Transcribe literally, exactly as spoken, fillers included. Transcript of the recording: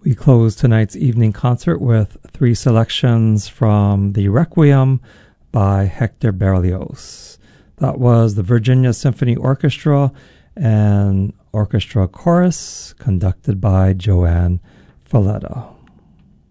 We close tonight's evening concert with three selections from the Requiem by Hector Berlioz. That was the Virginia Symphony Orchestra and Orchestra Chorus, conducted by Joanne Falletta.